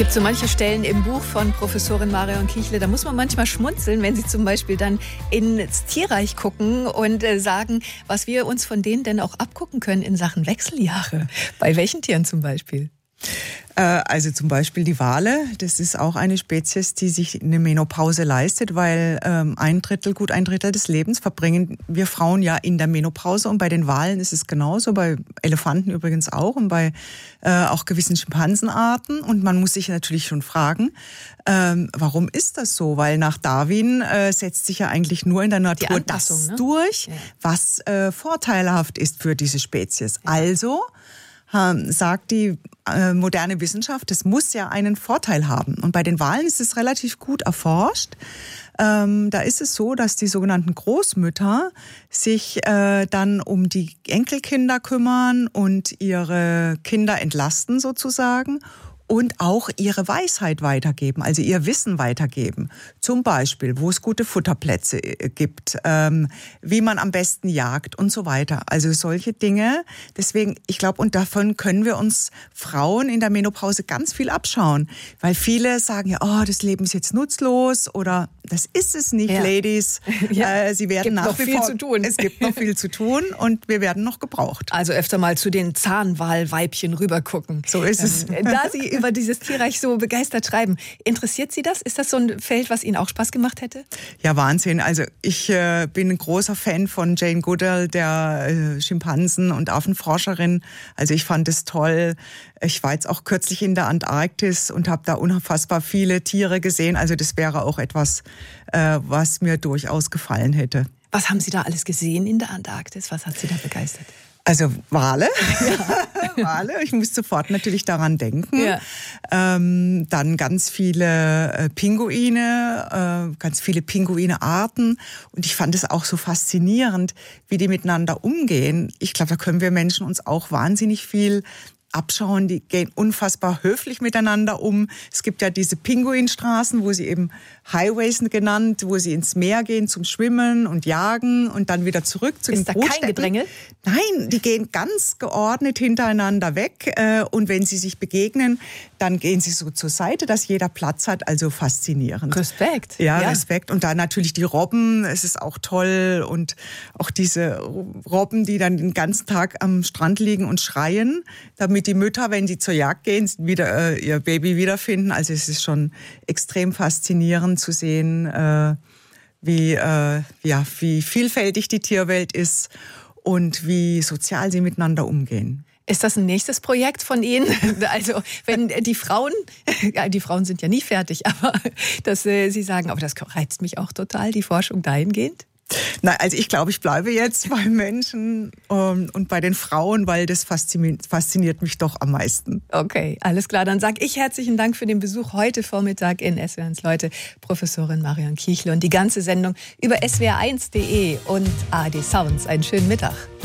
Es gibt so manche Stellen im Buch von Professorin Marion Kiechle, da muss man manchmal schmunzeln, wenn sie zum Beispiel dann ins Tierreich gucken und sagen, was wir uns von denen denn auch abgucken können in Sachen Wechseljahre. Bei welchen Tieren zum Beispiel? Also zum Beispiel die Wale, das ist auch eine Spezies, die sich eine Menopause leistet, weil gut ein Drittel des Lebens verbringen wir Frauen ja in der Menopause, und bei den Walen ist es genauso, bei Elefanten übrigens auch und bei auch gewissen Schimpansenarten, und man muss sich natürlich schon fragen, warum ist das so? Weil nach Darwin setzt sich ja eigentlich nur in der Natur das durch, was vorteilhaft ist für diese Spezies. Ja. Also sagt die moderne Wissenschaft, das muss ja einen Vorteil haben. Und bei den Walen ist es relativ gut erforscht. Da ist es so, dass die sogenannten Großmütter sich dann um die Enkelkinder kümmern und ihre Kinder entlasten sozusagen und auch ihre Weisheit weitergeben, also ihr Wissen weitergeben. Zum Beispiel, wo es gute Futterplätze gibt, wie man am besten jagt und so weiter. Also solche Dinge. Deswegen, ich glaube, und davon können wir uns Frauen in der Menopause ganz viel abschauen. Weil viele sagen ja, oh, das Leben ist jetzt nutzlos, oder das ist es nicht, Ladies. Ja. Sie werden nach wie vor viel zu tun. Es gibt noch viel zu tun und wir werden noch gebraucht. Also öfter mal zu den Zahnwalweibchen rübergucken. So ist es. Da Sie über dieses Tierreich so begeistert schreiben, interessiert Sie das? Ist das so ein Feld, was Ihnen auch Spaß gemacht hätte? Ja, Wahnsinn. Also ich bin ein großer Fan von Jane Goodall, der Schimpansen- und Affenforscherin. Also ich fand es toll. Ich war jetzt auch kürzlich in der Antarktis und habe da unfassbar viele Tiere gesehen. Also das wäre auch etwas, was mir durchaus gefallen hätte. Was haben Sie da alles gesehen in der Antarktis? Was hat Sie da begeistert? Also Wale. Ja. Wale. Ich muss sofort natürlich daran denken. Ja. Dann ganz viele Pinguine, ganz viele Pinguinearten. Und ich fand es auch so faszinierend, wie die miteinander umgehen. Ich glaube, da können wir Menschen uns auch wahnsinnig viel abschauen. Die gehen unfassbar höflich miteinander um. Es gibt ja diese Pinguinstraßen, wo sie eben Highways genannt, wo sie ins Meer gehen zum Schwimmen und Jagen und dann wieder zurück zu den Brutstätten. Ist da kein Gedränge? Nein, die gehen ganz geordnet hintereinander weg. Und wenn sie sich begegnen, dann gehen sie so zur Seite, dass jeder Platz hat. Also faszinierend. Respekt. Ja, Respekt. Und dann natürlich die Robben. Es ist auch toll. Und auch diese Robben, die dann den ganzen Tag am Strand liegen und schreien, damit die Mütter, wenn sie zur Jagd gehen, wieder ihr Baby wiederfinden. Also es ist schon extrem faszinierend zu sehen, wie vielfältig die Tierwelt ist und wie sozial sie miteinander umgehen. Ist das ein nächstes Projekt von Ihnen? Also wenn die Frauen sind ja nie fertig, aber dass Sie sagen, aber das reizt mich auch total, die Forschung dahingehend? Nein, also ich glaube, ich bleibe jetzt bei Menschen und bei den Frauen, weil das fasziniert mich doch am meisten. Okay, alles klar. Dann sage ich herzlichen Dank für den Besuch heute Vormittag in SWR1 Leute, Professorin Marion Kiechle, und die ganze Sendung über swr1.de und ARD Sounds. Einen schönen Mittag.